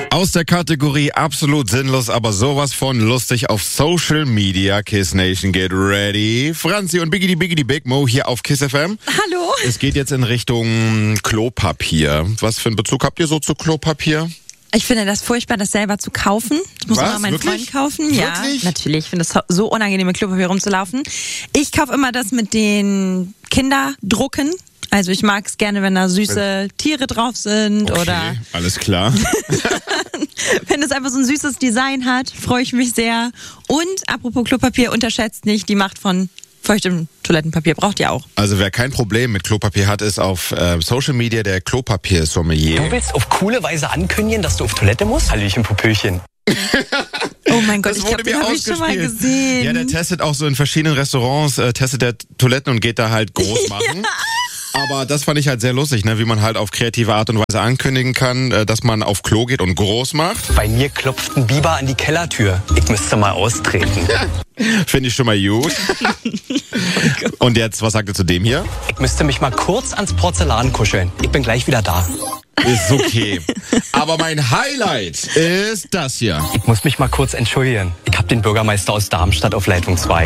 Aus der Kategorie absolut sinnlos, aber sowas von lustig auf Social Media. Kiss Nation, get ready. Franzi und Biggity Big Mo hier auf Kiss FM. Hallo. Es geht jetzt in Richtung Klopapier. Was für einen Bezug habt ihr so zu Klopapier? Ich finde das furchtbar, das selber zu kaufen. Das muss Was? immer mein Wirklich? Freund kaufen. Wirklich? Ja, natürlich. Ich finde es so unangenehm, mit Klopapier rumzulaufen. Ich kaufe immer das mit den Kinderdrucken. Also ich mag es gerne, wenn da süße Tiere drauf sind Okay, oder alles klar. wenn es einfach so ein süßes Design hat, freue ich mich sehr. Und apropos Klopapier, unterschätzt nicht die Macht von feuchtem Toilettenpapier. Braucht ihr auch. Also wer kein Problem mit Klopapier hat, ist auf Social Media der Klopapier-Sommelier. Du willst auf coole Weise ankündigen, dass du auf Toilette musst? Hallöchen, Popöchen. Oh mein Gott, Das ich wurde glaube, den mir habe ich schon mal ausgespielt. gesehen. Ja, der testet auch so in verschiedenen Restaurants, testet der Toiletten und geht da halt groß machen. Aber das fand ich halt sehr lustig, ne? Wie man halt auf kreative Art und Weise ankündigen kann, dass man auf Klo geht und groß macht. Bei mir klopft ein Biber an die Kellertür. Ich müsste mal austreten. Finde ich schon mal gut. Und jetzt, was sagt ihr zu dem hier? Ich müsste mich mal kurz ans Porzellan kuscheln. Ich bin gleich wieder da. Ist okay. Aber mein Highlight ist das hier. Ich muss mich mal kurz entschuldigen. Ich habe den Bürgermeister aus Darmstadt auf Leitung 2.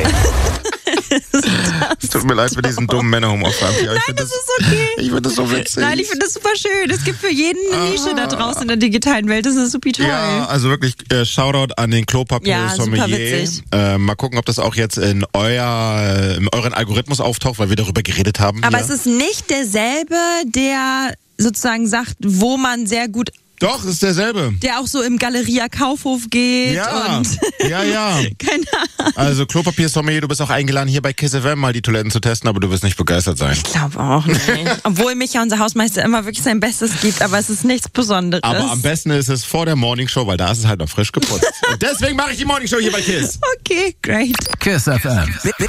Es tut mir leid für diesen dummen Männerhumor, Franzi. Nein, das ist okay. Ich finde das so witzig. Nein, ich finde das super schön. Es gibt für jeden eine Nische da draußen in der digitalen Welt. Das ist super toll. Ja, also wirklich Shoutout an den Ja, Klopapier-Sommelier. super witzig. Mal gucken, ob das auch jetzt in euren Algorithmus auftaucht, weil wir darüber geredet haben. Aber hier. es ist nicht derselbe, der sozusagen sagt, wo man sehr gut, Doch, es ist derselbe. der auch so im Galeria Kaufhof geht Ja, und ja. keine Ahnung. Also Klopapier-Sommelier, du bist auch eingeladen, hier bei Kiss FM mal die Toiletten zu testen, aber du wirst nicht begeistert sein. Ich glaube auch nicht. Obwohl Micha, unser Hausmeister, immer wirklich sein Bestes gibt, aber es ist nichts Besonderes. Aber am besten ist es vor der Morningshow, weil da ist es halt noch frisch geputzt. Und deswegen mache ich die Morningshow hier bei Kiss. Okay, great. Kiss FM.